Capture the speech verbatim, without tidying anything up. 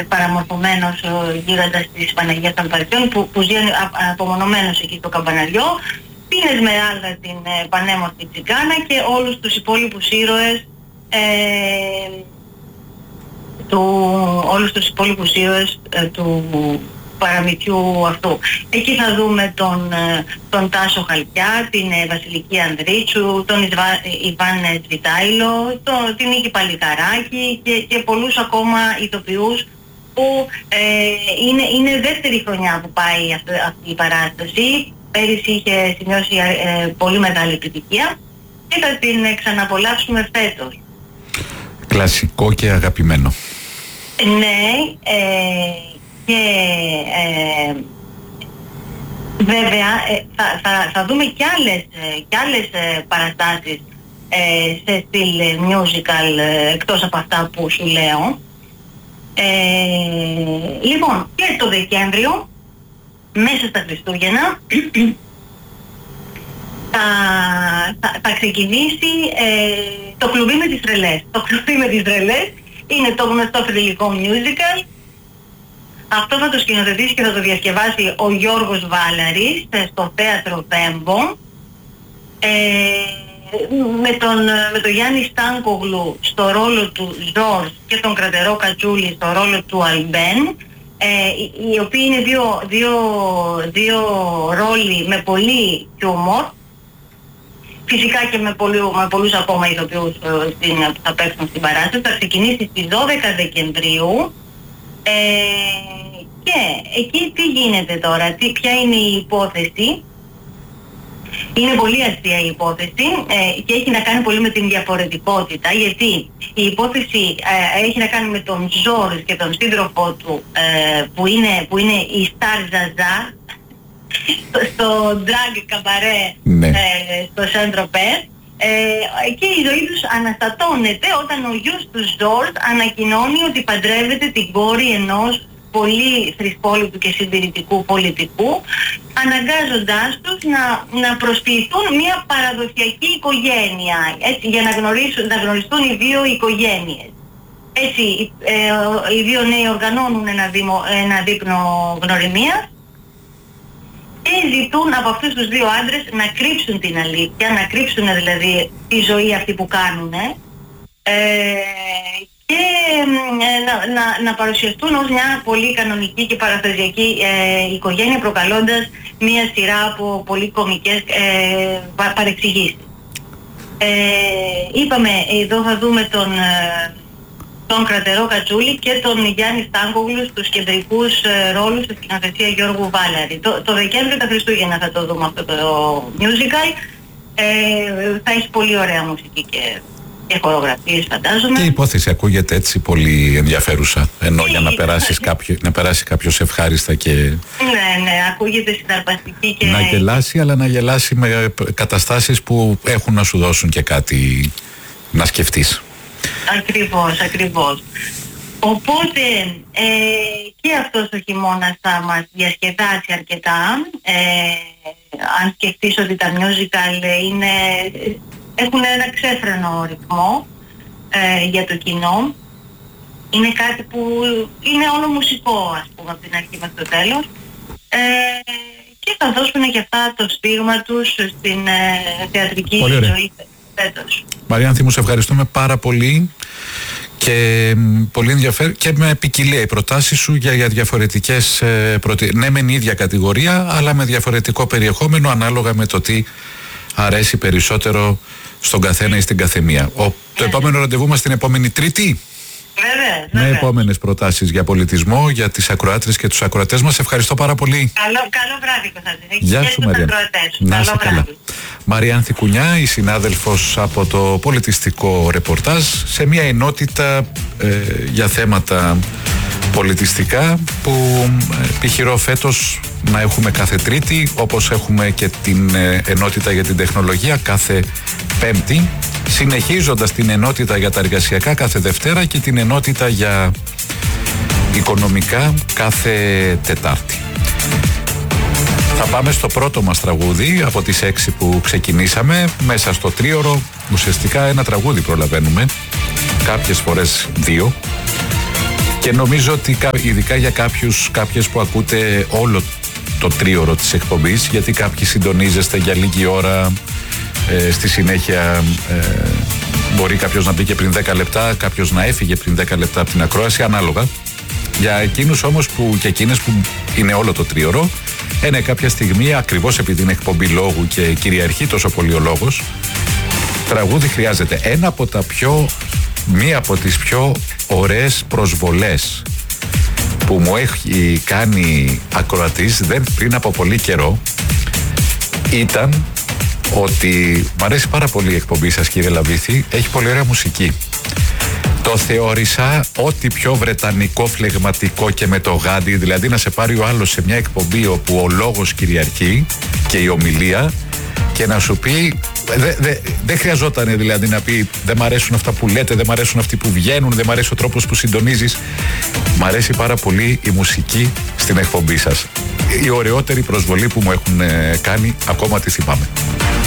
παραμορφωμένος ο γίγαντας της Παναγίας των Παρισιών που, που ζει απομονωμένος εκεί στο καμπαναριό, την Εσμεράλδα την ε, πανέμορφη τσιγκάνα και όλους τους υπόλοιπους ήρωες ε, του, όλους τους υπόλοιπους ήρωες ε, του παραμυθιού αυτού. Εκεί θα δούμε τον, τον Τάσο Χαλκιά, την ε, Βασιλική Ανδρίτσου, τον Ισβα, Ιβάν Τσβιτάιλο, το, την Νίκη Παλικαράκη και, και πολλούς ακόμα ηθοποιούς που ε, είναι, είναι δεύτερη χρονιά που πάει αυτή, αυτή η παράσταση. Πέρυσι είχε σημειώσει ε, πολύ μεγάλη επιτυχία και θα την ε, ξαναπολαύσουμε φέτος. Κλασικό και αγαπημένο. Ναι, ε, και ε, βέβαια ε, θα, θα, θα δούμε κι άλλες, ε, κι άλλες ε, παραστάσεις ε, σε στυλ musical ε, εκτός από αυτά που σου λέω. Ε, λοιπόν, και το Δεκέμβριο, μέσα στα Χριστούγεννα, θα, θα, θα ξεκινήσει ε, το κλουβί με τις τρελές. Το κλουβί με τις τρελές είναι το γνωστό θρυλικό musical. Αυτό θα το σκηνοθετήσει και θα το διασκευάσει ο Γιώργος Βάλαρης στο Θέατρο Βέμβο, ε, με, τον, με τον Γιάννη Στάνκογλου στο ρόλο του Ζορς και τον Κρατερό Κατσούλη στο ρόλο του Αλμπέν, ε, οι, οι οποίοι είναι δύο, δύο, δύο ρόλοι με πολύ χιούμορ, φυσικά και με, πολύ, με πολλούς ακόμα ηθοποιούς ε, που θα παίξουν στην παράσταση. Θα ξεκινήσει στις δώδεκα Δεκεμβρίου. Ε, και εκεί τι γίνεται τώρα, τι, ποια είναι η υπόθεση. Είναι πολύ αστεία η υπόθεση ε, και έχει να κάνει πολύ με την διαφορετικότητα, γιατί η υπόθεση ε, έχει να κάνει με τον Ζόρς και τον σύντροφό του ε, που, είναι, που είναι η Σταρ Ζαζά στο drag καμπαρέ ναι. ε, στο Σεντροπές. Ε, και η ζωή τους αναστατώνεται όταν ο γιος του Ζορς ανακοινώνει ότι παντρεύεται την κόρη ενός πολύ θρησκόληπτου και συντηρητικού πολιτικού, αναγκάζοντάς τους να, να προσποιηθούν μια παραδοσιακή οικογένεια, έτσι, για να, γνωρίσουν, να γνωριστούν οι δύο οικογένειες. Έτσι, ε, οι δύο νέοι οργανώνουν ένα, δήμο, ένα δείπνο γνωριμίας και ζητούν από αυτούς τους δύο άντρες να κρύψουν την αλήθεια, να κρύψουν δηλαδή τη ζωή αυτή που κάνουν ε, και ε, να, να, να παρουσιαστούν ως μια πολύ κανονική και παραστασιακή ε, οικογένεια, προκαλώντας μια σειρά από πολύ κωμικές ε, παρεξηγήσεις. Ε, είπαμε, εδώ θα δούμε τον... Ε, τον Κρατερό Κατσούλη και τον Γιάννη Στάνκογλου στους κεντρικούς ε, ρόλους στη σκηνοθεσία Γιώργου Βάλαρη. Το, το Δεκέμβριο τα Χριστούγεννα θα το δούμε αυτό το musical. Ε, θα έχει πολύ ωραία μουσική και, και χορογραφίες, φαντάζομαι. Και η υπόθεση ακούγεται έτσι πολύ ενδιαφέρουσα, ενώ και για να, περάσεις κάποιο, να περάσει κάποιος ευχάριστα και... Ναι, ναι, ακούγεται συναρπαστική και... Να γελάσει, αλλά να γελάσει με καταστάσεις που έχουν να σου δώσουν και κάτι να σκεφτείς. Ακριβώς, ακριβώς. Οπότε ε, και αυτός ο χειμώνας θα μας διασκεδάσει αρκετά. Ε, αν σκεφτείς ότι τα musical είναι, έχουν ένα ξέφρενο ρυθμό ε, για το κοινό. Είναι κάτι που είναι όλο μουσικό, ας πούμε, από την αρχή μέχρι το τέλος. Ε, και θα δώσουν και αυτά το στίγμα τους στην ε, θεατρική ζωή φέτος. Μαριάνθη, μου σε ευχαριστούμε πάρα πολύ και πολύ ενδιαφέρον και με ποικιλία οι προτάσεις σου για, για διαφορετικές ε, προτι... ναι μεν η ίδια κατηγορία αλλά με διαφορετικό περιεχόμενο ανάλογα με το τι αρέσει περισσότερο στον καθένα ή στην καθεμία. Ο, το επόμενο ραντεβού μας την επόμενη Τρίτη. Βέβαια, με βέβαια. επόμενες προτάσεις για πολιτισμό, για τις ακροάτρες και τους ακροατές μας. Ευχαριστώ πάρα πολύ. Καλό, καλό βράδυ, Κωνσταντίνε. Γεια σου, Μαριάνθη. Να είσαι καλά. Μαριάνθη Κουνιά, η συνάδελφος από το πολιτιστικό ρεπορτάζ, σε μια ενότητα ε, για θέματα πολιτιστικά που επιχειρώ φέτος να έχουμε κάθε Τρίτη, όπως έχουμε και την ε, ενότητα για την τεχνολογία κάθε Πέμπτη, συνεχίζοντας την ενότητα για τα εργασιακά κάθε Δευτέρα και την ενότητα για οικονομικά κάθε Τετάρτη. Θα πάμε στο πρώτο μας τραγούδι από τις έξι που ξεκινήσαμε. Μέσα στο τρίωρο ουσιαστικά ένα τραγούδι προλαβαίνουμε, κάποιες φορές δύο. Και νομίζω ότι ειδικά για κάποιους, κάποιες που ακούτε όλο το τρίωρο της εκπομπής, γιατί κάποιοι συντονίζεστε για λίγη ώρα, ε, στη συνέχεια ε, μπορεί κάποιος να μπήκε πριν δέκα λεπτά, κάποιος να έφυγε πριν δέκα λεπτά από την ακρόαση, ανάλογα. Για εκείνους όμως που, και εκείνες που είναι όλο το τρίωρο, είναι κάποια στιγμή, ακριβώς επειδή είναι εκπομπή λόγου και κυριαρχεί τόσο πολύ ο λόγος, τραγούδι χρειάζεται. Ένα από τα πιο, μία από τις πιο ωραίες προσβολές που μου έχει κάνει ακροατής δεν πριν από πολύ καιρό ήταν ότι μ' αρέσει πάρα πολύ η εκπομπή σας, κύριε Λαβίθη, έχει πολύ ωραία μουσική. Το θεώρησα ό,τι πιο βρετανικό, φλεγματικό και με το γάντι, δηλαδή να σε πάρει ο άλλος σε μια εκπομπή όπου ο λόγος κυριαρχεί και η ομιλία και να σου πει, δεν δε, δε χρειαζόταν δηλαδή να πει δεν μ' αρέσουν αυτά που λέτε, δεν μ' αρέσουν αυτοί που βγαίνουν, δεν μ' αρέσει ο τρόπος που συντονίζεις. Μ' αρέσει πάρα πολύ η μουσική στην εκπομπή σας. Η ωραιότερη προσβολή που μου έχουν κάνει, ακόμα τη θυμάμαι.